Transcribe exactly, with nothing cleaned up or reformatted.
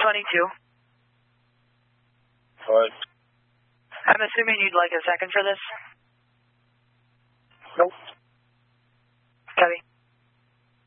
twenty-two. What? I'm assuming you'd like a second for this?